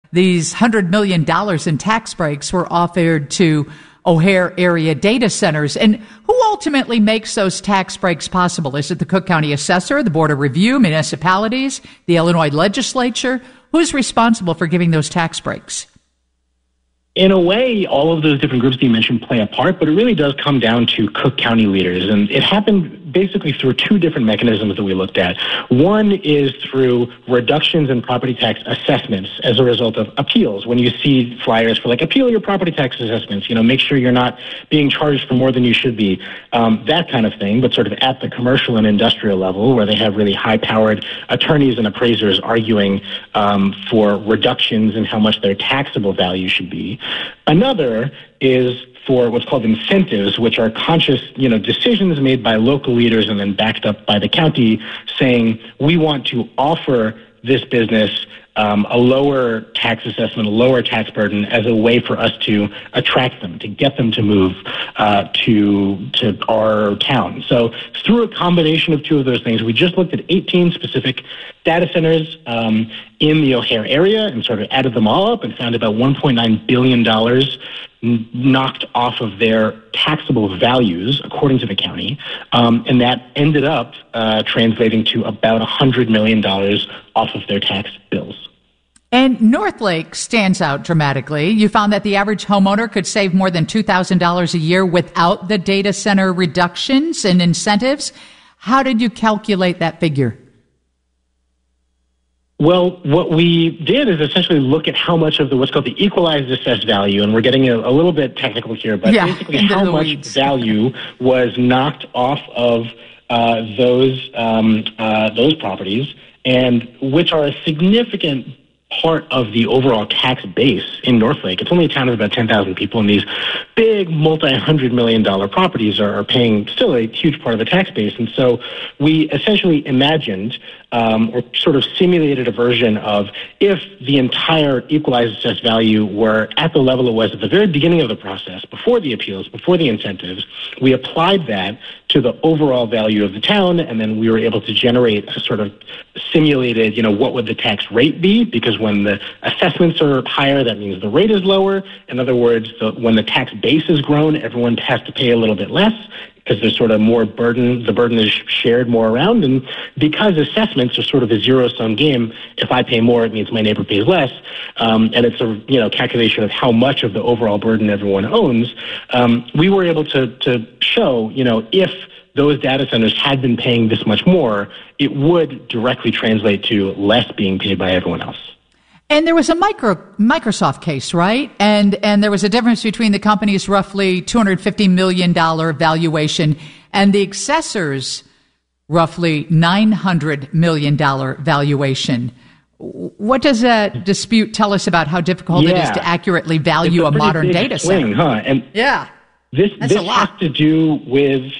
these $100 million in tax breaks were offered to O'Hare area data centers. And who ultimately makes those tax breaks possible? Is it the Cook County Assessor, the Board of Review, municipalities, the Illinois legislature? Who's responsible for giving those tax breaks? In a way, all of those different groups that you mentioned play a part, but it really does come down to Cook County leaders. And it happened basically through two different mechanisms that we looked at. One is through reductions in property tax assessments as a result of appeals. When you see flyers for appeal your property tax assessments, make sure you're not being charged for more than you should be, that kind of thing, but sort of at the commercial and industrial level where they have really high-powered attorneys and appraisers arguing for reductions in how much their taxable value should be. Another is for what's called incentives, which are conscious, decisions made by local leaders and then backed up by the county saying, we want to offer this business a lower tax assessment, a lower tax burden as a way for us to attract them, to get them to move to our town. So through a combination of two of those things, we just looked at 18 specific data centers in the O'Hare area and sort of added them all up and found about $1.9 billion knocked off of their taxable values, according to the county, and that ended up translating to about $100 million off of their tax bills. And Northlake stands out dramatically. You found that the average homeowner could save more than $2,000 a year without the data center reductions and incentives. How did you calculate that figure? Well, what we did is essentially look at how much of what's called the equalized assessed value, and we're getting a little bit technical here, but basically how much value was knocked off of those properties, and which are a significant part of the overall tax base in Northlake. It's only a town of about 10,000 people, and these big multi-$100 million properties are paying still a huge part of the tax base. And so we essentially imagined or sort of simulated a version of if the entire equalized assessed value were at the level it was at the very beginning of the process, before the appeals, before the incentives, we applied that to the overall value of the town, and then we were able to generate a sort of simulated, what would the tax rate be? Because when the assessments are higher, that means the rate is lower. In other words, when the tax base is grown, everyone has to pay a little bit less because there's sort of more burden. The burden is shared more around. And because assessments are sort of a zero-sum game, if I pay more, it means my neighbor pays less. And it's a calculation of how much of the overall burden everyone owns. We were able to show, if those data centers had been paying this much more, it would directly translate to less being paid by everyone else. And there was a Microsoft case, right? And there was a difference between the company's roughly $250 million valuation and the assessor's roughly $900 million valuation. What does that dispute tell us about how difficult it is to accurately value a modern data swing, center? And this has to do with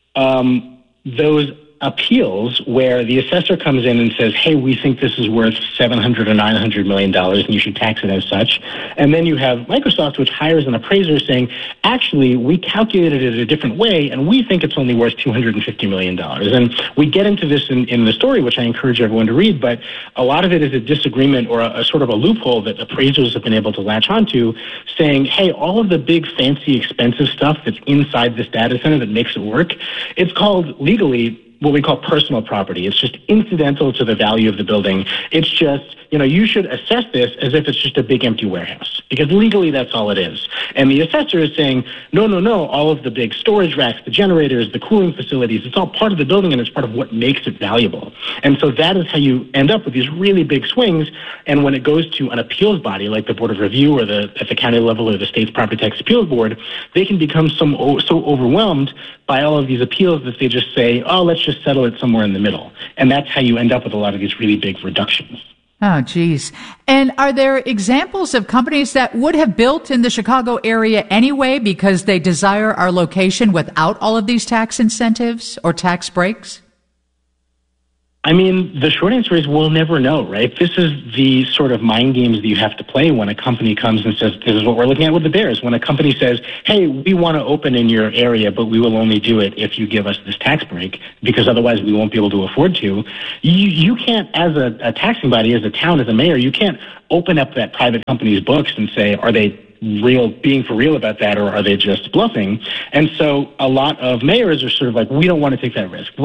those appeals where the assessor comes in and says, hey, we think this is worth $700 or $900 million and you should tax it as such. And then you have Microsoft, which hires an appraiser saying, actually, we calculated it a different way and we think it's only worth $250 million. And we get into this in the story, which I encourage everyone to read, but a lot of it is a disagreement or a sort of a loophole that appraisers have been able to latch onto, saying, hey, all of the big, fancy, expensive stuff that's inside this data center that makes it work, it's called legally what we call personal property. It's just incidental to the value of the building. It's just, you should assess this as if it's just a big empty warehouse, because legally that's all it is. And the assessor is saying, no, all of the big storage racks, the generators, the cooling facilities, it's all part of the building and it's part of what makes it valuable. And so that is how you end up with these really big swings. And when it goes to an appeals body like the Board of Review or at the county level or the state's Property Tax Appeals Board, they can become so overwhelmed by all of these appeals that they just say, oh, let's just settle it somewhere in the middle. And that's how you end up with a lot of these really big reductions. Oh, geez. And are there examples of companies that would have built in the Chicago area anyway because they desire our location without all of these tax incentives or tax breaks? I mean, the short answer is we'll never know, right? This is the sort of mind games that you have to play when a company comes and says, this is what we're looking at with the Bears. When a company says, hey, we want to open in your area, but we will only do it if you give us this tax break, because otherwise we won't be able to afford to. You can't, as a taxing body, as a town, as a mayor, you can't open up that private company's books and say, are they being for real about that, or are they just bluffing? And so a lot of mayors are sort of like, we don't want to take that risk.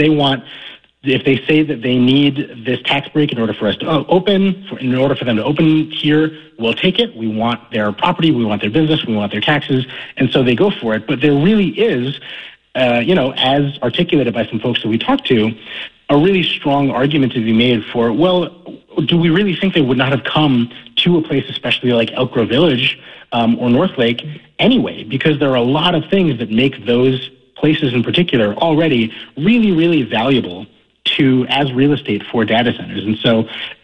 If they say that they need this tax break in order for us to open, in order for them to open here, we'll take it. We want their property, we want their business, we want their taxes, and so they go for it. But there really is, as articulated by some folks that we talked to, a really strong argument to be made for, well, do we really think they would not have come to a place, especially like Elk Grove Village or North Lake, anyway? Because there are a lot of things that make those places in particular already really, really valuable as real estate for data centers. And so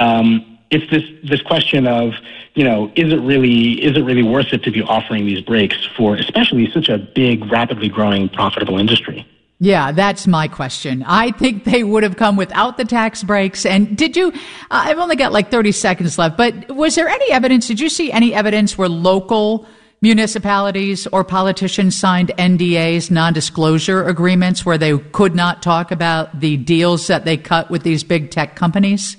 it's this question of, is it really worth it to be offering these breaks for especially such a big, rapidly growing, profitable industry? Yeah, that's my question. I think they would have come without the tax breaks. And did you, I've only got like 30 seconds left, but was there any evidence, did you see any evidence where local municipalities or politicians signed NDAs, non-disclosure agreements, where they could not talk about the deals that they cut with these big tech companies?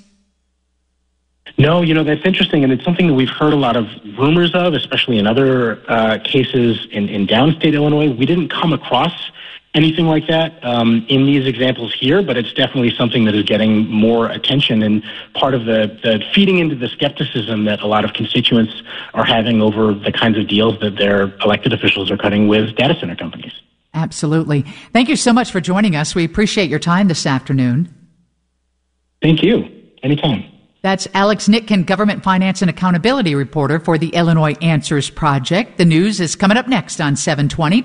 No, that's interesting, and it's something that we've heard a lot of rumors of, especially in other cases in downstate Illinois. We didn't come across anything like that in these examples here, but it's definitely something that is getting more attention and part of the feeding into the skepticism that a lot of constituents are having over the kinds of deals that their elected officials are cutting with data center companies. Absolutely. Thank you so much for joining us. We appreciate your time this afternoon. Thank you. Anytime. That's Alex Nitkin, Government Finance and Accountability Reporter for the Illinois Answers Project. The news is coming up next on 720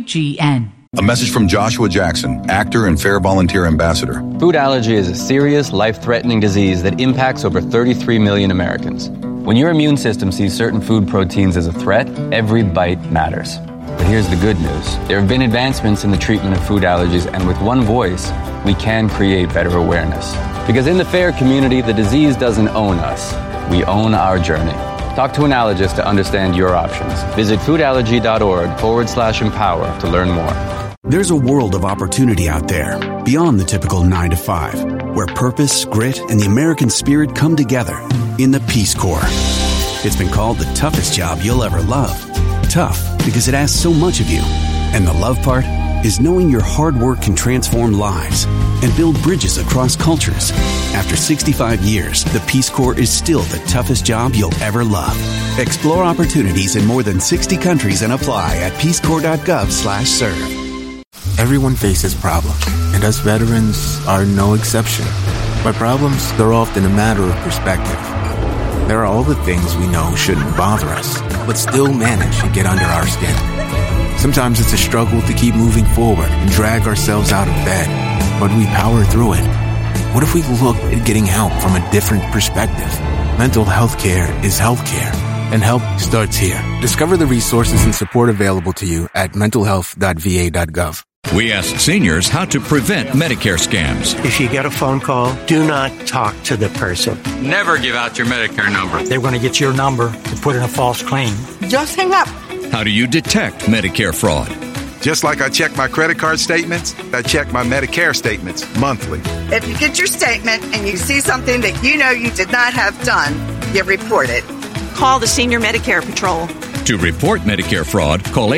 WGN. A message from Joshua Jackson, actor and Fair Volunteer Ambassador. Food allergy is a serious, life-threatening disease that impacts over 33 million Americans. When your immune system sees certain food proteins as a threat, every bite matters. But here's the good news. There have been advancements in the treatment of food allergies, and with one voice, we can create better awareness. Because in the FAIR community, the disease doesn't own us. We own our journey. Talk to an allergist to understand your options. Visit foodallergy.org/empower to learn more. There's a world of opportunity out there, beyond the typical 9 to 5, where purpose, grit, and the American spirit come together in the Peace Corps. It's been called the toughest job you'll ever love. Tough because it asks so much of you. And the love part is knowing your hard work can transform lives and build bridges across cultures. After 65 years, the Peace Corps is still the toughest job you'll ever love. Explore opportunities in more than 60 countries and apply at peacecorps.gov/serve. Everyone faces problems, and us veterans are no exception. But problems, they're often a matter of perspective. There are all the things we know shouldn't bother us, but still manage to get under our skin. Sometimes it's a struggle to keep moving forward and drag ourselves out of bed, but we power through it. What if we looked at getting help from a different perspective? Mental health care is health care, and help starts here. Discover the resources and support available to you at mentalhealth.va.gov. We ask seniors how to prevent Medicare scams. If you get a phone call, do not talk to the person. Never give out your Medicare number. They're going to get your number to put in a false claim. Just hang up. How do you detect Medicare fraud? Just like I check my credit card statements, I check my Medicare statements monthly. If you get your statement and you see something that you know you did not have done, you report it. Call the Senior Medicare Patrol. To report Medicare fraud, call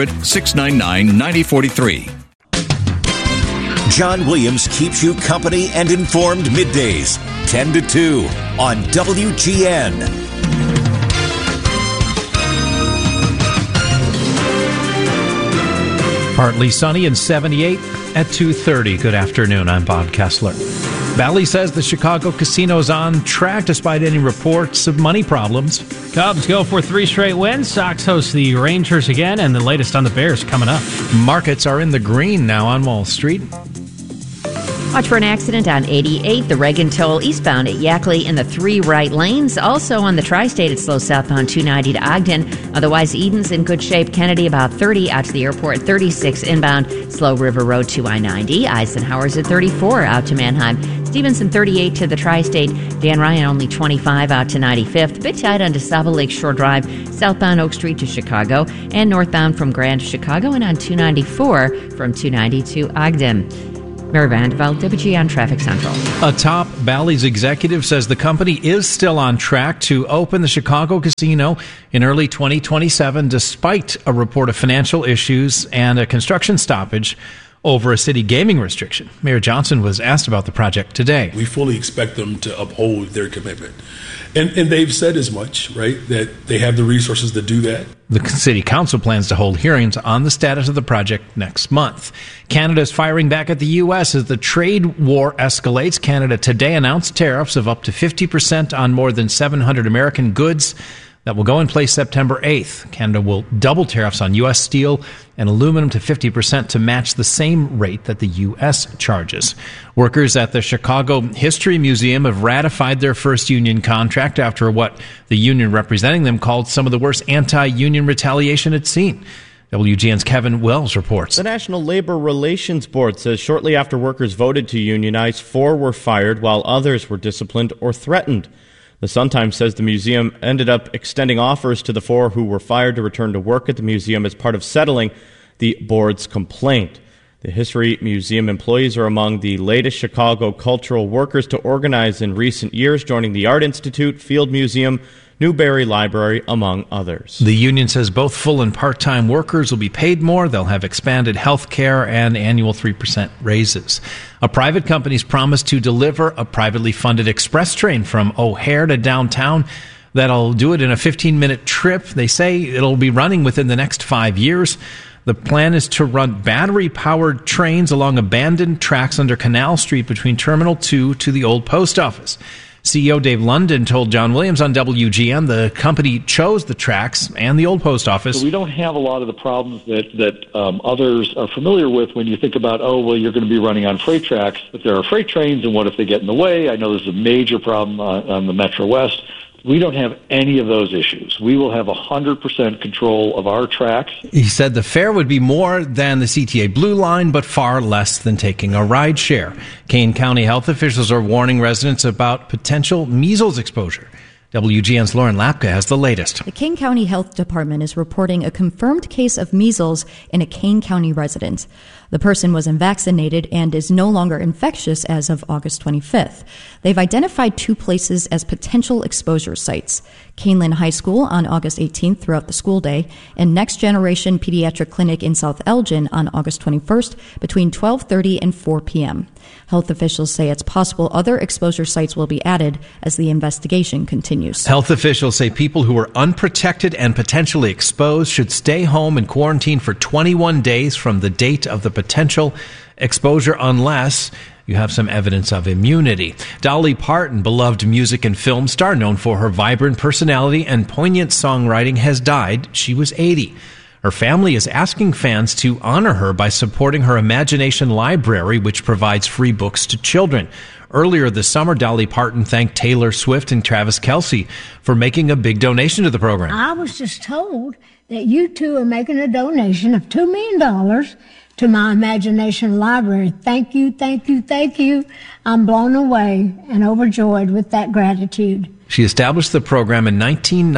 800-699-9043. John Williams keeps you company and informed middays, 10 to 2 on WGN. Partly sunny and 78 at 2:30. Good afternoon. I'm Bob Kessler. Bally says the Chicago casino is on track despite any reports of money problems. Cubs go for 3 straight wins. Sox host the Rangers again, and the latest on the Bears coming up. Markets are in the green now on Wall Street. Watch for an accident on 88, the Reagan Toll eastbound at Yackley in the 3 right lanes. Also on the Tri-State, it's slow southbound 290 to Ogden. Otherwise, Eden's in good shape. Kennedy about 30 out to the airport, 36 inbound. Slow River Road to I-90. Eisenhower's at 34 out to Manheim. Stevenson 38 to the Tri-State. Dan Ryan only 25 out to 95th. Bit tight on DeSable Lakeshore Drive, southbound Oak Street to Chicago, and northbound from Grand to Chicago, and on 294 from 290 to Ogden. Mary Vanderveld, WGN Traffic Central. A top Bally's executive says the company is still on track to open the Chicago casino in early 2027, despite a report of financial issues and a construction stoppage over a city gaming restriction. Mayor Johnson was asked about the project today. We fully expect them to uphold their commitment. And they've said as much, right, that they have the resources to do that. The city council plans to hold hearings on the status of the project next month. Canada is firing back at the U.S. as the trade war escalates. Canada today announced tariffs of up to 50% on more than 700 American goods that will go in place September 8th. Canada will double tariffs on U.S. steel and aluminum to 50% to match the same rate that the U.S. charges. Workers at the Chicago History Museum have ratified their first union contract after what the union representing them called some of the worst anti-union retaliation it's seen. WGN's Kevin Wells reports. The National Labor Relations Board says shortly after workers voted to unionize, 4 were fired while others were disciplined or threatened. The Sun-Times says the museum ended up extending offers to the 4 who were fired to return to work at the museum as part of settling the board's complaint. The History Museum employees are among the latest Chicago cultural workers to organize in recent years, joining the Art Institute, Field Museum, Newberry Library, among others. The union says both full and part-time workers will be paid more. They'll have expanded health care and annual 3% raises. A private company's promised to deliver a privately funded express train from O'Hare to downtown. That'll do it in a 15-minute trip. They say it'll be running within the next 5 years. The plan is to run battery-powered trains along abandoned tracks under Canal Street between Terminal 2 to the old post office. CEO Dave London told John Williams on WGN the company chose the tracks and the old post office. So we don't have a lot of the problems that others are familiar with when you think about, you're going to be running on freight tracks, but there are freight trains, and what if they get in the way? I know there's a major problem on the Metro West. We don't have any of those issues. We will have 100% control of our tracks. He said the fare would be more than the CTA Blue Line, but far less than taking a ride share. Kane County health officials are warning residents about potential measles exposure. WGN's Lauren Lapka has the latest. The Kane County Health Department is reporting a confirmed case of measles in a Kane County resident. The person was unvaccinated and is no longer infectious as of August 25th. They've identified 2 places as potential exposure sites: Caneland High School on August 18th throughout the school day, and Next Generation Pediatric Clinic in South Elgin on August 21st between 12:30 and 4 p.m. Health officials say it's possible other exposure sites will be added as the investigation continues. Health officials say people who are unprotected and potentially exposed should stay home and quarantine for 21 days from the date of the potential exposure unless you have some evidence of immunity. Dolly Parton, beloved music and film star known for her vibrant personality and poignant songwriting, has died. She was 80. Her family is asking fans to honor her by supporting her Imagination Library, which provides free books to children. Earlier this summer, Dolly Parton thanked Taylor Swift and Travis Kelce for making a big donation to the program. I was just told that you two are making a donation of $2 million to my Imagination Library. Thank you, thank you, thank you. I'm blown away and overjoyed with that gratitude. She established the program in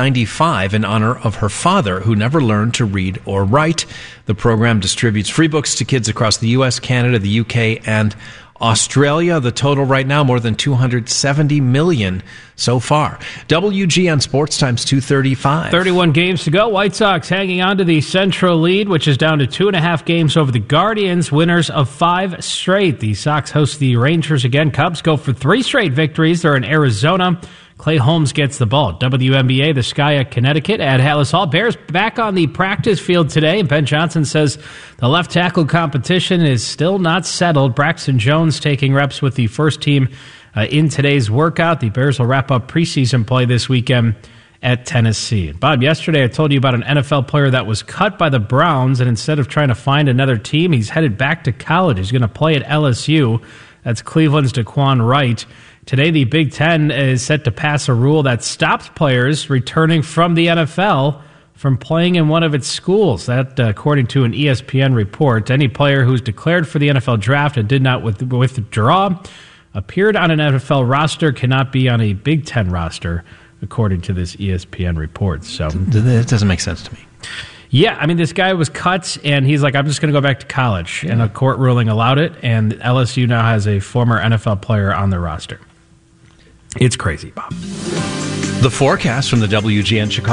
1995 in honor of her father, who never learned to read or write. The program distributes free books to kids across the U.S., Canada, the U.K., and Australia. The total right now, more than 270 million so far. WGN Sports Times 2:35. 31 games to go. White Sox hanging on to the Central lead, which is down to 2.5 games over the Guardians, winners of 5 straight. The Sox host the Rangers again. Cubs go for 3 straight victories. They're in Arizona. Clay Holmes gets the ball. WNBA, the Sky at Connecticut at Hallis Hall. Bears back on the practice field today. Ben Johnson says the left tackle competition is still not settled. Braxton Jones taking reps with the first team in today's workout. The Bears will wrap up preseason play this weekend at Tennessee. Bob, yesterday I told you about an NFL player that was cut by the Browns, and instead of trying to find another team, he's headed back to college. He's going to play at LSU. That's Cleveland's Daquan Wright. Today, the Big Ten is set to pass a rule that stops players returning from the NFL from playing in one of its schools. That, according to an ESPN report, any player who's declared for the NFL draft and did not withdraw appeared on an NFL roster cannot be on a Big Ten roster, according to this ESPN report. So that doesn't make sense to me. Yeah, I mean, this guy was cut, and he's like, I'm just going to go back to college. And a court ruling allowed it, and LSU now has a former NFL player on their roster. It's crazy, Bob. The forecast from the WGN Chicago